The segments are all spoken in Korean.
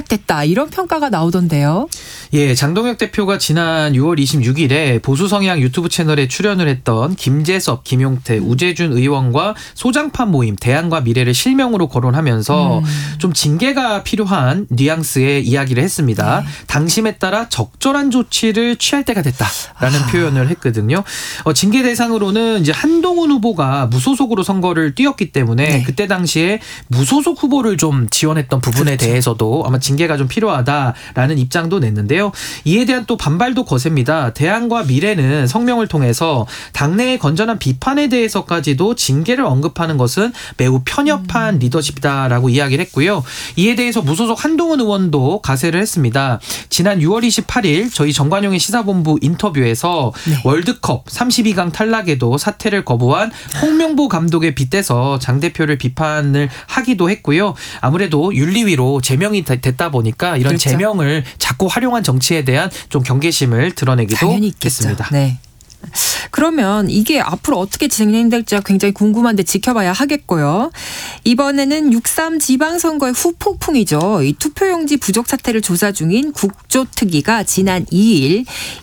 시작됐다 이런 평가가 나오던데요. 예, 장동혁 대표가 지난 6월 26일에 보수 성향 유튜브 채널에 출연을 했던 김재섭, 김용태, 우재준 의원과 소장판 모임 대안과 미래를 실명으로 거론하면서 좀 징계가 필요한 뉘앙스의 이야기를 했습니다. 네. 당심에 따라 적절한 조치를 취할 때가 됐다라는 표현을 했거든요. 징계 대상으로는 이제 한동훈 후보가 무소속으로 선거를 뛰었기 때문에 네. 그때 당시에 무소속 후보를 좀 지원했던 부분에 대해서도 아마 징계가 좀 필요하다라는 입장도 냈는데요. 이에 대한 또 반발도 거셉니다. 대안과 미래는 성명을 통해서 당내의 건전한 비판에 대해서까지도 징계를 언급하는 것은 매우 편협한 리더십이다라고 이야기를 했고요. 이에 대해서 무소속 한동훈 의원도 가세를 했습니다. 지난 6월 28일 저희 정관용의 시사본부 인터뷰에서 네. 월드컵 32강 탈락에도 사퇴를 거부한 홍명보 감독에 빗대서 장 대표를 비판을 하기도 했고요. 아무래도 윤리위로 제명이 됐다 보니까 이런 그렇죠. 제명을 자꾸 활용한 정치에 대한 좀 경계심을 드러내기도 당연히 있겠죠. 했습니다. 네. 그러면 이게 앞으로 어떻게 진행될지 굉장히 궁금한데 지켜봐야 하겠고요. 이번에는 6.3 지방선거의 후폭풍이죠. 이 투표용지 부족 사태를 조사 중인 국조특위가 지난 2일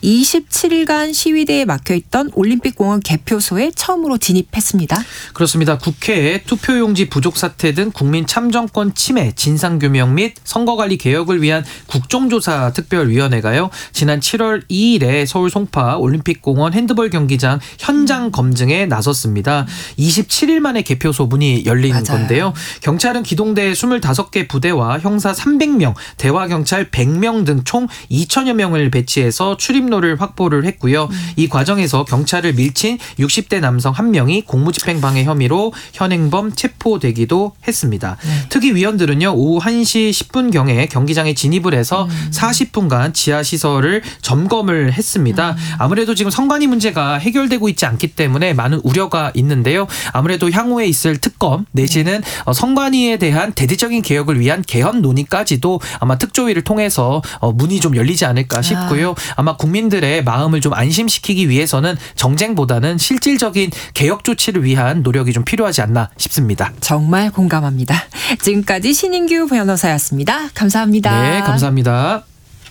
27일간 시위대에 막혀있던 올림픽공원 개표소에 처음으로 진입했습니다. 그렇습니다. 국회에 투표용지 부족 사태 등 국민 참정권 침해, 진상규명 및 선거관리 개혁을 위한 국정조사 특별위원회가요. 지난 7월 2일에 서울 송파 올림픽공원 핸드볼 경기장 현장 검증에 나섰습니다. 27일 만에 개표소 문이 열린 맞아요. 건데요. 경찰은 기동대 25개 부대와 형사 300명, 대화경찰 100명 등 총 2천여 명을 배치해서 출입로를 확보를 했고요. 이 과정에서 경찰을 밀친 60대 남성 1명이 공무집행방해 혐의로 현행범 체포되기도 했습니다. 네. 특위위원들은요. 오후 1시 10분경에 경기장에 진입을 해서 40분간 지하시설을 점검을 했습니다. 아무래도 지금 선관위 문제가 해결되고 있지 않기 때문에 많은 우려가 있는데요. 아무래도 향후에 있을 특검 내지는 선관위에 대한 대대적인 개혁을 위한 개헌 논의까지도 아마 특조위를 통해서 문이 좀 열리지 않을까 싶고요. 아마 국민들의 마음을 좀 안심시키기 위해서는 정쟁보다는 실질적인 개혁 조치를 위한 노력이 좀 필요하지 않나 싶습니다. 정말 공감합니다. 지금까지 신인규 변호사였습니다. 감사합니다. 네, 감사합니다.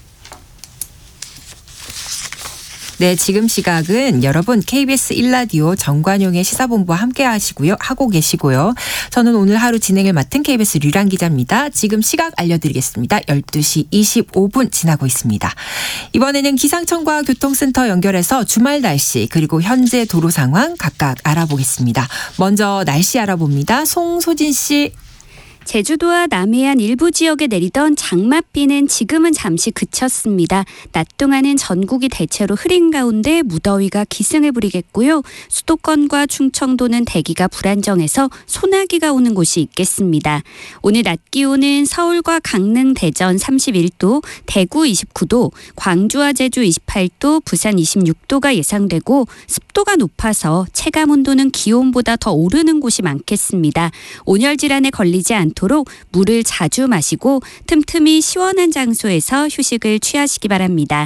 네, 지금 시각은 여러분 KBS 1라디오 정관용의 시사본부와 함께 하고 계시고요. 저는 오늘 하루 진행을 맡은 KBS 류란 기자입니다. 지금 시각 알려드리겠습니다. 12시 25분 지나고 있습니다. 이번에는 기상청과 교통센터 연결해서 주말 날씨 그리고 현재 도로 상황 각각 알아보겠습니다. 먼저 날씨 알아봅니다. 송소진 씨. 제주도와 남해안 일부 지역에 내리던 장맛비는 지금은 잠시 그쳤습니다. 낮 동안은 전국이 대체로 흐린 가운데 무더위가 기승을 부리겠고요. 수도권과 충청도는 대기가 불안정해서 소나기가 오는 곳이 있겠습니다. 오늘 낮 기온은 서울과 강릉, 대전 31도, 대구 29도, 광주와 제주 28도, 부산 26도가 예상되고 습도가 높아서 체감 온도는 기온보다 더 오르는 곳이 많겠습니다. 온열 질환에 걸리지 않도록 물을 자주 마시고 틈틈이 시원한 장소에서 휴식을 취하시기 바랍니다.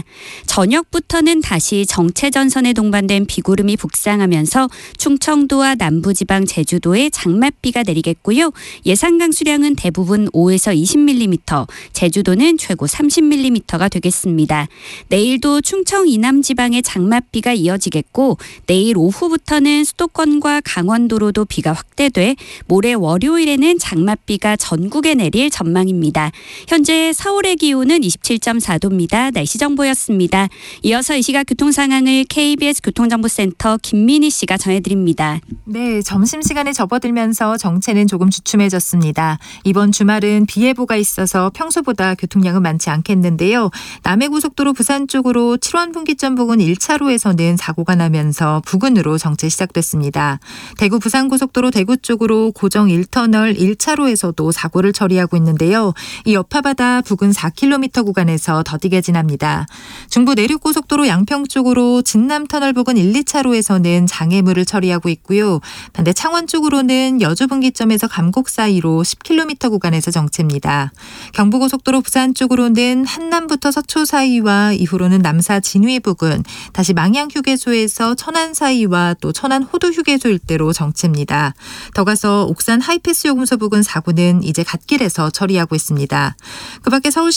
저녁부터는 다시 정체전선에 동반된 비구름이 북상하면서 충청도와 남부지방 제주도에 장맛비가 내리겠고요. 예상 강수량은 대부분 5에서 20mm, 제주도는 최고 30mm가 되겠습니다. 내일도 충청 이남 지방에 장맛비가 이어지겠고 내일 오후부터는 수도권과 강원도로도 비가 확대돼 모레 월요일에는 장맛비가 전국에 내릴 전망입니다. 현재 서울의 기온은 27.4도입니다. 날씨 정보였습니다. 이어서 이 시각 교통 상황을 KBS 교통정보센터 김민희 씨가 전해드립니다. 네, 점심시간에 접어들면서 정체는 조금 주춤해졌습니다. 이번 주말은 비 예보가 있어서 평소보다 교통량은 많지 않겠는데요. 남해고속도로 부산 쪽으로 7원 분기점 부근 1차로에서는 사고가 나면서 부근으로 정체 시작됐습니다. 대구 부산고속도로 대구 쪽으로 고정 1터널 1차로에서도 사고를 처리하고 있는데요. 이 여파바다 부근 4km 구간에서 더디게 지납니다. 중부 내륙고속도로 양평 쪽으로 진남터널 부근 1, 2차로에서는 장애물을 처리하고 있고요. 반대 창원 쪽으로는 여주 분기점에서 감곡 사이로 10km 구간에서 정체입니다. 경부고속도로 부산 쪽으로는 한남부터 서초 사이와 이후로는 남사 진위 부근, 다시 망양 휴게소에서 천안 사이와 또 천안 호두 휴게소 일대로 정체입니다. 더 가서 옥산 하이패스 요금소 부근 사고는 이제 갓길에서 처리하고 있습니다. 그 밖에 서울